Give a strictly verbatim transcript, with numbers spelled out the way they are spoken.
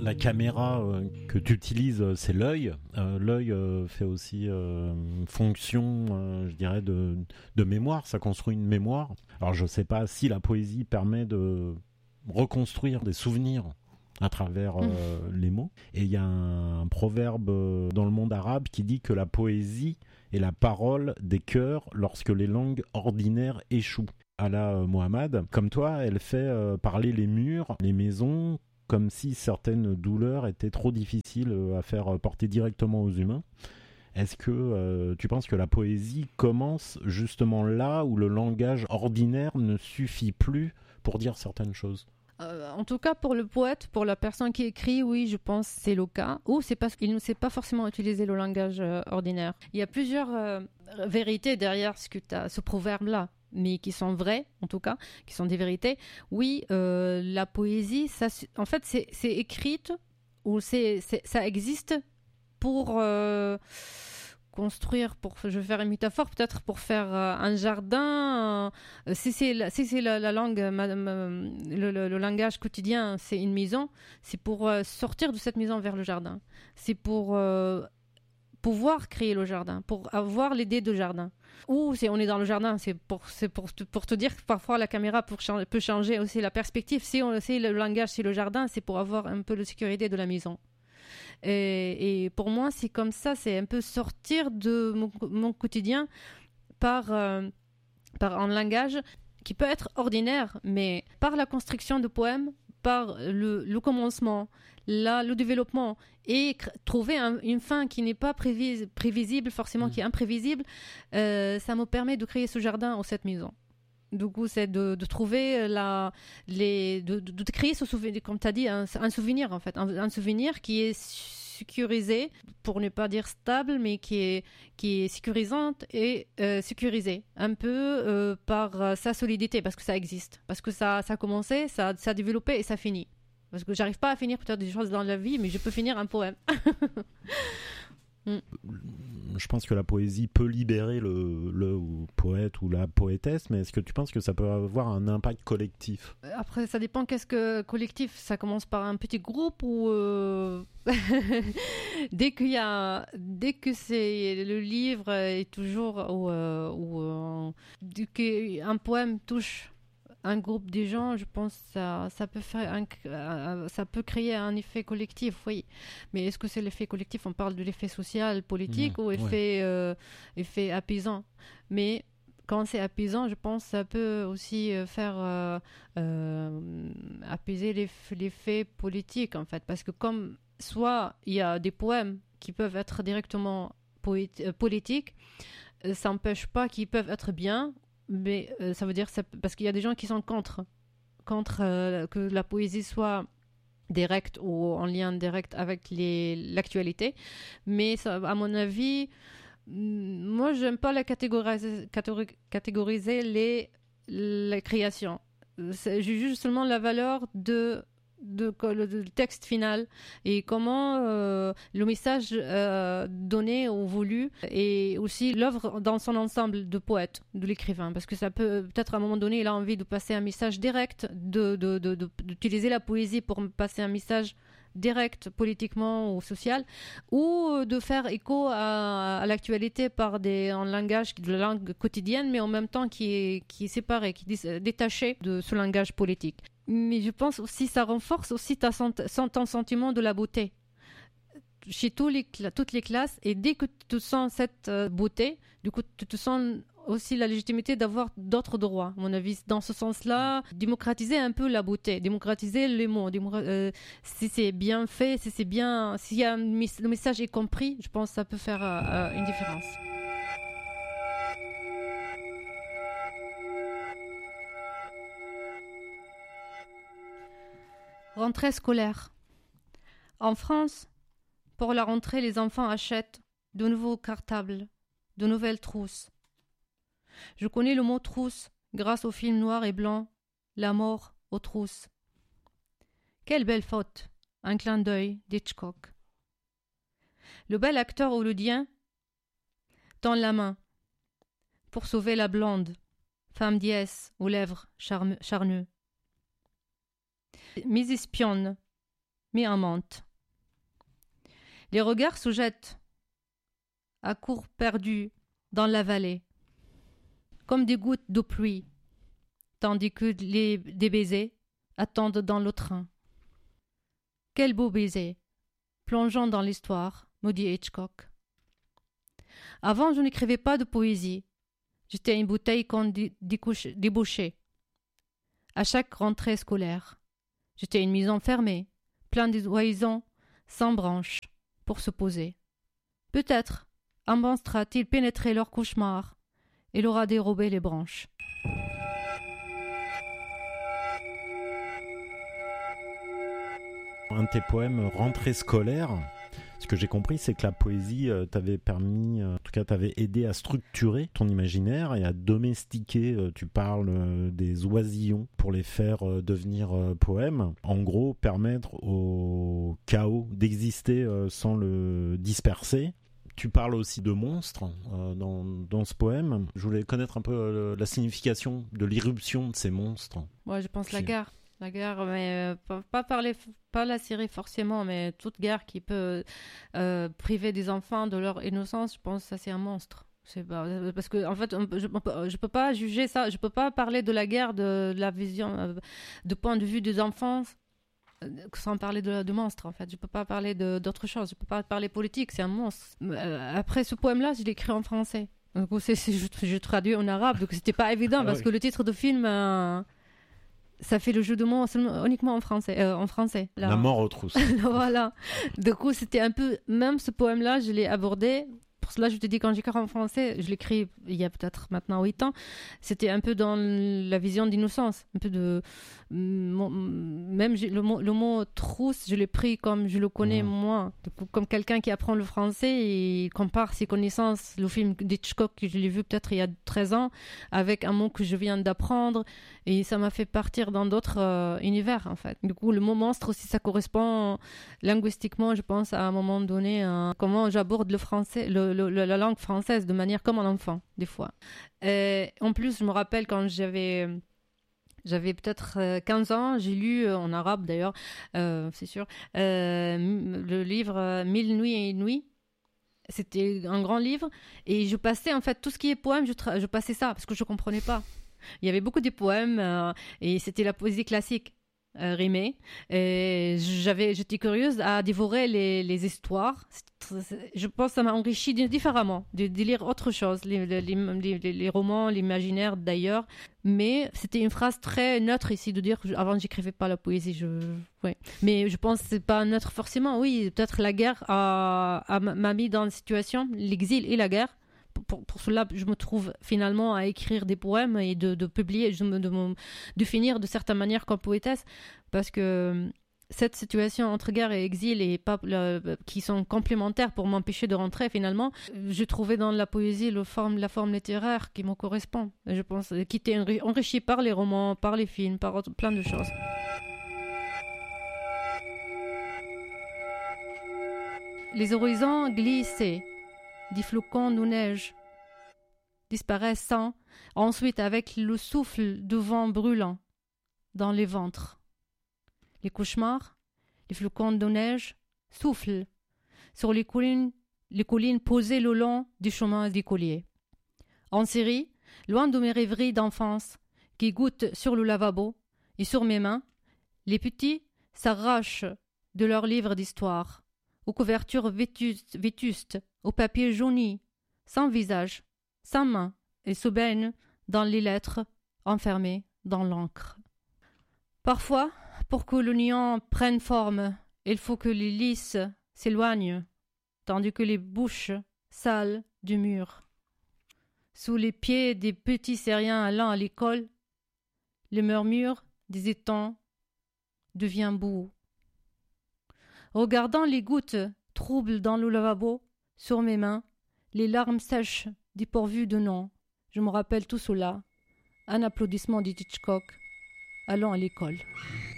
la caméra euh, que tu utilises, euh, c'est l'œil. Euh, l'œil euh, fait aussi euh, fonction, euh, je dirais, de, de mémoire. Ça construit une mémoire. Alors, je ne sais pas si la poésie permet de reconstruire des souvenirs à travers euh, mmh. les mots. Et il y a un, un proverbe euh, dans le monde arabe qui dit que la poésie est la parole des cœurs lorsque les langues ordinaires échouent. Ala euh, Mohamed, comme toi, elle fait euh, parler les murs, les maisons, comme si certaines douleurs étaient trop difficiles euh, à faire porter directement aux humains. Est-ce que euh, tu penses que la poésie commence justement là où le langage ordinaire ne suffit plus pour dire certaines choses ? Euh, en tout cas, pour le poète, pour la personne qui écrit, oui, je pense que c'est le cas. Ou c'est parce qu'il ne sait pas forcément utiliser le langage euh, ordinaire. Il y a plusieurs euh, vérités derrière ce, que t'as, ce proverbe-là, mais qui sont vraies, en tout cas, qui sont des vérités. Oui, euh, la poésie, ça, en fait, c'est, c'est écrite, ou c'est, c'est, ça existe pour... Euh, construire, pour, je vais faire une métaphore, peut-être pour faire euh, un jardin. Euh, si c'est, la, si c'est la, la langue, ma, ma, le, le, le langage quotidien, c'est une maison, c'est pour euh, sortir de cette maison vers le jardin. C'est pour euh, pouvoir créer le jardin, pour avoir l'idée de jardin. Ou si on est dans le jardin, c'est pour, c'est pour, te, pour te dire que parfois la caméra pour, peut changer aussi la perspective. Si, on, si le langage, c'est le jardin, c'est pour avoir un peu de sécurité de la maison. Et, et pour moi, c'est comme ça, c'est un peu sortir de mon, mon quotidien par, euh, par un langage qui peut être ordinaire, mais par la construction de poèmes, par le, le commencement, la, le développement, et cr- trouver un, une fin qui n'est pas prévis, prévisible, forcément, mmh. qui est imprévisible, euh, ça me permet de créer ce jardin ou cette maison. Du coup, c'est de, de trouver la, les, de, de, de créer ce souvenir, comme tu as dit, un, un souvenir en fait, un, un souvenir qui est sécurisé, pour ne pas dire stable, mais qui est, qui est sécurisante et euh, sécurisé, un peu euh, par euh, sa solidité, parce que ça existe, parce que ça, ça a commencé, ça, ça a développé et ça finit. Parce que j'arrive pas à finir peut-être des choses dans la vie, mais je peux finir un poème. Mm. Je pense que la poésie peut libérer le, le poète ou la poétesse, mais est-ce que tu penses que ça peut avoir un impact collectif ? Après, ça dépend qu'est-ce que collectif. Ça commence par un petit groupe ou euh... dès qu'il y a, dès que c'est le livre est toujours ou, euh, ou euh, dès qu'un poème touche un groupe de gens, je pense que ça, ça peut faire un, ça peut créer un effet collectif, oui. Mais est-ce que c'est l'effet collectif ? On parle de l'effet social, politique, mmh, ou effet, ouais. euh, effet apaisant. Mais quand c'est apaisant, je pense que ça peut aussi faire euh, euh, apaiser l'effet, l'effet politique, en fait. Parce que comme soit il y a des poèmes qui peuvent être directement poét- euh, politiques, ça n'empêche pas qu'ils peuvent être bien. Mais euh, ça veut dire ça, parce qu'il y a des gens qui sont contre contre euh, que la poésie soit directe ou en lien direct avec les, l'actualité, mais ça, à mon avis, moi j'aime pas la catégoriser, catégoriser les, les créations. C'est, je juge seulement la valeur de De, de, de texte final et comment euh, le message euh, donné ou voulu et aussi l'œuvre dans son ensemble de poète, de l'écrivain, parce que ça peut peut-être à un moment donné il a envie de passer un message direct, de, de, de, de, d'utiliser la poésie pour passer un message direct politiquement ou social, ou de faire écho à, à l'actualité par des en langage de la langue quotidienne, mais en même temps qui est, qui est séparé, qui est détaché de ce langage politique. Mais je pense aussi ça renforce aussi ta, ton sentiment de la beauté chez tous les, toutes les classes, et dès que tu sens cette euh, beauté, du coup tu te sens aussi la légitimité d'avoir d'autres droits, à mon avis, dans ce sens-là, démocratiser un peu la beauté, démocratiser les mots, démocra- euh, si c'est bien fait, si c'est bien, si y a mis- le message est compris, je pense que ça peut faire euh, une différence. Rentrée scolaire. En France, pour la rentrée, les enfants achètent de nouveaux cartables, de nouvelles trousses. Je connais le mot trousse grâce au film noir et blanc La mort aux trousses. Quelle belle faute, un clin d'œil d'Hitchcock. Le bel acteur hollywoodien tend la main pour sauver la blonde, femme dièse aux lèvres charme- charnues. Mes espionnes, mis en menthe. Les regards se jettent à court perdu dans la vallée, comme des gouttes de pluie, tandis que les, des baisers attendent dans le train. Quel beau baiser, plongeant dans l'histoire, me dit Hitchcock. Avant, je n'écrivais pas de poésie. J'étais une bouteille qu'on débouchait. À chaque rentrée scolaire, j'étais une maison fermée, plein d'oisons, sans branches, pour se poser. Peut-être un monstre a-t-il pénétré leur cauchemar et leur a dérobé les branches. Un de tes poèmes, Rentrée scolaire, ce que j'ai compris, c'est que la poésie euh, t'avait permis, euh, en tout cas t'avait aidé à structurer ton imaginaire et à domestiquer, euh, tu parles euh, des oisillons pour les faire euh, devenir euh, poèmes. En gros, permettre au chaos d'exister euh, sans le disperser. Tu parles aussi de monstres euh, dans, dans ce poème. Je voulais connaître un peu euh, la signification de l'irruption de ces monstres. Moi, je pense Puis... la guerre. La guerre, mais euh, pas, pas, parler, pas la série forcément, mais toute guerre qui peut euh, priver des enfants de leur innocence, je pense que ça c'est un monstre. C'est pas, parce que en fait, on, je ne peux pas juger ça, je ne peux pas parler de la guerre de, de la vision, euh, de point de vue des enfants, euh, sans parler de, de monstres en fait. Je ne peux pas parler de, d'autre chose, je ne peux pas parler politique, c'est un monstre. Euh, après ce poème-là, je l'ai écrit en français. Donc, c'est, c'est, je, je traduis en arabe, donc c'était pas évident ah, parce oui. que le titre de film... Euh, ça fait le jeu de mots seulement, uniquement en français. Euh, en français là. La mort aux trousses. Voilà. Du coup, c'était un peu... Même ce poème-là, je l'ai abordé. Pour cela, je te dis, quand j'écris en français, je l'écris il y a peut-être maintenant huit ans. C'était un peu dans la vision d'innocence. Un peu de... Même le mot, le mot trousse, je l'ai pris comme je le connais mmh. moi. Comme quelqu'un qui apprend le français et compare ses connaissances. Le film d'Hitchcock, que je l'ai vu peut-être il y a treize ans, avec un mot que je viens d'apprendre. Et ça m'a fait partir dans d'autres euh, univers, en fait. Du coup, le mot monstre aussi, ça correspond linguistiquement, je pense, à un moment donné, à comment j'aborde le français, le, le, la langue française de manière comme un enfant, des fois. Et en plus, je me rappelle quand j'avais... J'avais peut-être quinze ans, j'ai lu, en arabe d'ailleurs, euh, c'est sûr, euh, le livre « Mille nuits et une nuits ». C'était un grand livre. Et je passais, en fait, tout ce qui est poème, je, tra- je passais ça, parce que je ne comprenais pas. Il y avait beaucoup de poèmes, euh, et c'était la poésie classique. Euh, rimée. Et j'avais, j'étais curieuse à dévorer les, les histoires. Je pense que ça m'a enrichi différemment, de, de lire autre chose, les, les, les, les romans, l'imaginaire d'ailleurs. Mais c'était une phrase très neutre ici, de dire avant j'écrivais pas la poésie. Je... Ouais. Mais je pense que c'est pas neutre forcément. Oui, peut-être la guerre a, a, m'a mis dans une situation, l'exil et la guerre. Pour, pour cela, je me trouve finalement à écrire des poèmes et de, de publier, de me, de me définir de certaine manière comme poétesse, parce que cette situation entre guerre et exil, et pas, le, qui sont complémentaires pour m'empêcher de rentrer finalement, j'ai trouvé dans la poésie le forme, la forme littéraire qui me correspond, je pense, qui était enrichie par les romans, par les films, par autre, plein de choses. Les horizons glissaient, des flocons de neige disparaissant ensuite avec le souffle du vent brûlant dans les ventres. Les cauchemars, les flocons de neige soufflent sur les collines, les collines posées le long du chemin d'écolier. En série, loin de mes rêveries d'enfance qui goûtent sur le lavabo et sur mes mains, les petits s'arrachent de leurs livres d'histoire, aux couvertures vétustes, vétustes, au papier jauni, sans visage, sans main, et se baignent dans les lettres enfermées dans l'encre. Parfois, pour que l'oignon prenne forme, il faut que les lys s'éloignent, tandis que les bouches sales du mur. Sous les pieds des petits Syriens allant à l'école, le murmure des étangs devient boue. Regardant les gouttes troubles dans le lavabo, sur mes mains, les larmes sèches dépourvues de nom, je me rappelle tout cela. Un applaudissement d'Hitchcock, allant à l'école.